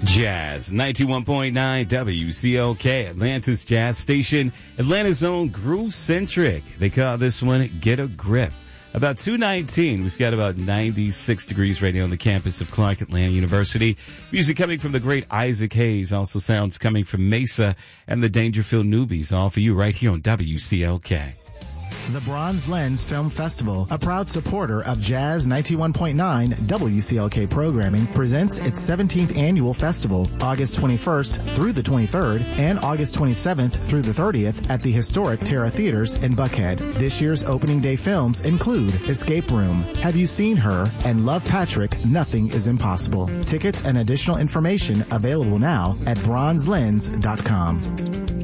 Jazz 91.9 WCLK, Atlanta's jazz station, Atlanta's own Groove Centric. They call this one Get a Grip. About 2:19, we've got about 96 degrees right now on the campus of Clark Atlanta University. Music coming from the great Isaac Hayes, also sounds coming from Mesa and the Dangerfield Newbies, all for you right here on WCLK. The Bronze Lens Film Festival, a proud supporter of Jazz 91.9 WCLK programming, presents its 17th annual festival, August 21st through the 23rd and August 27th through the 30th at the historic Terra Theaters in Buckhead. This year's opening day films include Escape Room, Have You Seen Her, and Love Patrick, Nothing is Impossible. Tickets and additional information available now at bronzelens.com.